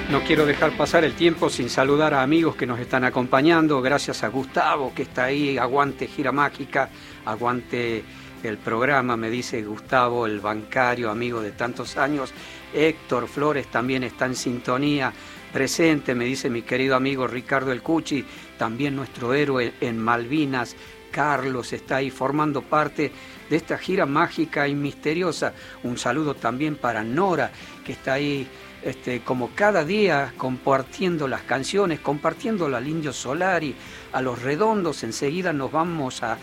No quiero dejar pasar el tiempo sin saludar a amigos que nos están acompañando. Gracias a Gustavo, que está ahí. Aguante Gira Mágica, aguante el programa, me dice Gustavo, el bancario, amigo de tantos años. Héctor Flores también está en sintonía, presente, me dice mi querido amigo Ricardo El Cuchi, también nuestro héroe en Malvinas. Carlos está ahí formando parte de esta gira mágica y misteriosa. Un saludo también para Nora, que está ahí como cada día compartiendo las canciones, compartiendo al Indio Solari, a Los Redondos. Enseguida nos vamos a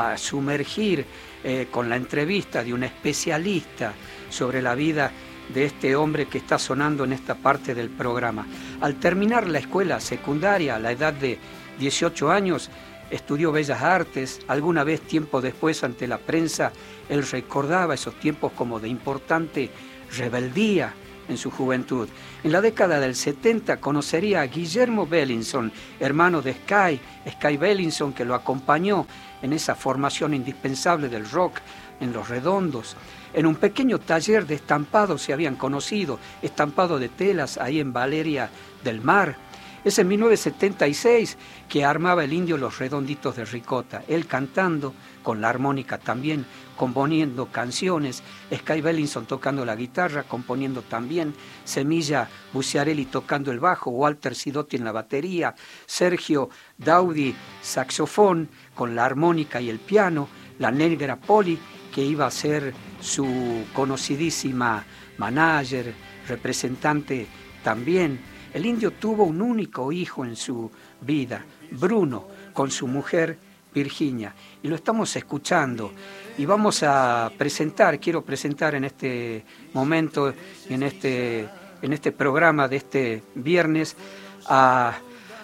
sumergir con la entrevista de un especialista sobre la vida de este hombre que está sonando en esta parte del programa. Al terminar la escuela secundaria a la edad de 18 años, estudió Bellas Artes. Alguna vez, tiempo después, ante la prensa, él recordaba esos tiempos como de importante rebeldía en su juventud. En la década del 70 conocería a Guillermo Bellinson, hermano de Sky Bellinson, que lo acompañó en esa formación indispensable del rock en Los Redondos. En un pequeño taller de estampado se habían conocido, estampado de telas ahí en Valeria del Mar. Es en 1976 que armaba el Indio Los Redonditos de Ricota, él cantando con la armónica también, componiendo canciones, Sky Bellinson tocando la guitarra, componiendo también, Semilla Buciarelli tocando el bajo, Walter Sidotti en la batería, Sergio Daudi saxofón con la armónica y el piano, la negra Poli, que iba a ser su conocidísima manager, representante también. El Indio tuvo un único hijo en su vida, Bruno, con su mujer Virginia, y lo estamos escuchando. Y vamos a quiero presentar en este momento, en este programa de este viernes, a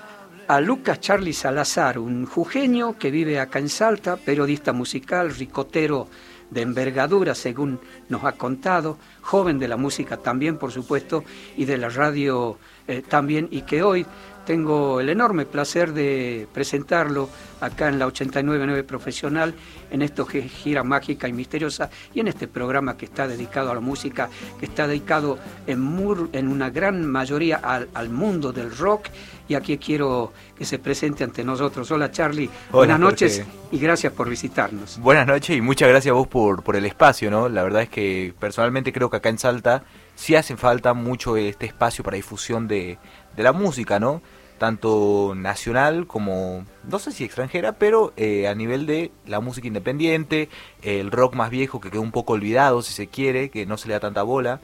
Lucas Charly Salazar, un jujeño que vive acá en Salta, periodista musical, ricotero de envergadura, según nos ha contado, joven de la música también, por supuesto, y de la radio también, y que hoy tengo el enorme placer de presentarlo acá en la 89.9 Profesional, en esta gira mágica y misteriosa, y en este programa que está dedicado a la música, que está dedicado en una gran mayoría al mundo del rock. Y aquí quiero que se presente ante nosotros. Hola Charly, buenas noches y gracias por visitarnos. Buenas noches y muchas gracias a vos por el espacio, ¿no? La verdad es que personalmente creo que acá en Salta sí hace falta mucho este espacio para difusión de la música, ¿no? Tanto nacional como, no sé si extranjera, pero a nivel de la música independiente, el rock más viejo que quedó un poco olvidado, si se quiere, que no se le da tanta bola.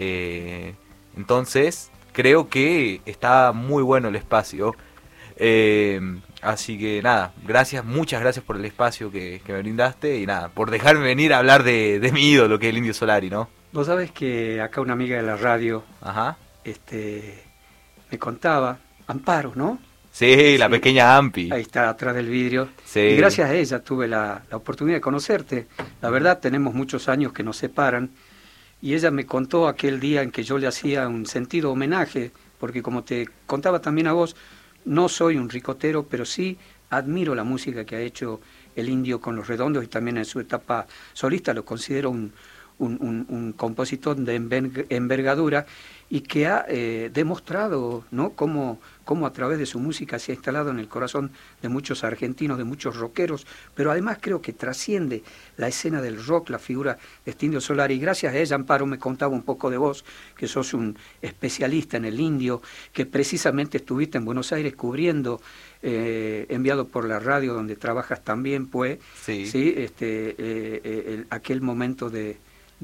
Entonces, creo que está muy bueno el espacio. Así que nada, muchas gracias por el espacio que me brindaste y nada, por dejarme venir a hablar de mi ídolo, que es el Indio Solari, ¿no? Vos sabés que acá una amiga de la radio me contaba, Amparo, ¿no? Sí, la pequeña Ampi. Ahí está, atrás del vidrio. Sí. Y gracias a ella tuve la oportunidad de conocerte. La verdad, tenemos muchos años que nos separan. Y ella me contó aquel día en que yo le hacía un sentido homenaje, porque como te contaba también a vos, no soy un ricotero, pero sí admiro la música que ha hecho el Indio con Los Redondos y también en su etapa solista lo considero un compositor de envergadura y que ha demostrado, ¿no?, cómo a través de su música se ha instalado en el corazón de muchos argentinos, de muchos rockeros, pero además creo que trasciende la escena del rock, la figura de este Indio Solari. Y gracias a ella, Amparo, me contaba un poco de vos, que sos un especialista en el Indio, que precisamente estuviste en Buenos Aires cubriendo, enviado por la radio donde trabajas también, pues, ¿sí? Aquel momento de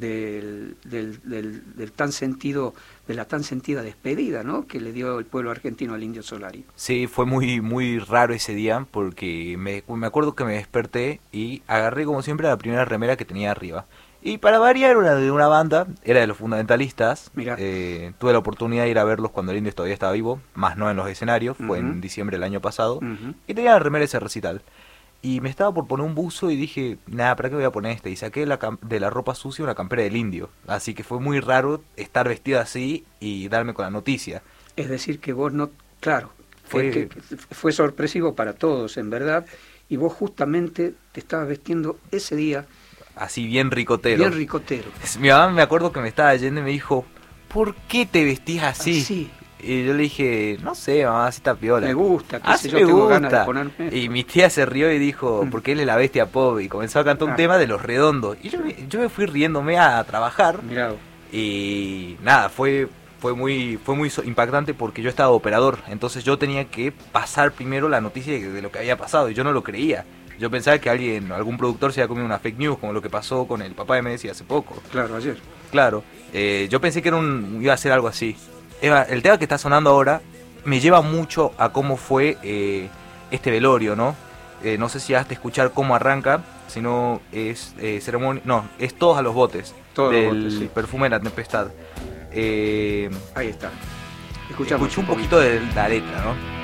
la tan sentida despedida, ¿no?, que le dio el pueblo argentino al Indio Solari. Sí, fue muy muy raro ese día porque me acuerdo que me desperté y agarré como siempre la primera remera que tenía arriba. Y para variar era de una banda, era de Los Fundamentalistas. Tuve la oportunidad de ir a verlos cuando el Indio todavía estaba vivo, más no en los escenarios, fue en diciembre del año pasado, y tenía la remera de ese recital. Y me estaba por poner un buzo y dije, nada, ¿para qué voy a poner este? Y saqué de la ropa sucia una campera del Indio. Así que fue muy raro estar vestido así y darme con la noticia. Es decir, que vos no... Claro, fue sorpresivo para todos, en verdad. Y vos justamente te estabas vestiendo ese día... Así bien ricotero. Bien ricotero. Mi mamá me acuerdo que me estaba yendo y me dijo, ¿por qué te vestís así? Sí. Y yo le dije, no sé, mamá, así está piola. Me gusta, qué sé yo, me tengo gusta. ganas de ponerme. Y mi tía se rió y dijo, porque él es la bestia pop, y comenzó a cantar un tema de Los Redondos. Y yo me fui riéndome a trabajar. Mirá. Y nada, fue muy impactante porque yo estaba operador. Entonces yo tenía que pasar primero la noticia de lo que había pasado, y yo no lo creía. Yo pensaba que algún productor se había comido una fake news, como lo que pasó con el papá de Messi hace poco. Claro, ayer. Claro, yo pensé que iba a ser algo así. Eva, el tema que está sonando ahora me lleva mucho a cómo fue este velorio, ¿no? No sé si has de escuchar cómo arranca, sino es ceremonia, no, es Todos a los botes, Todos del los botes, sí. Perfume de la Tempestad. Ahí está. Escuché un poquito de la letra, ¿no?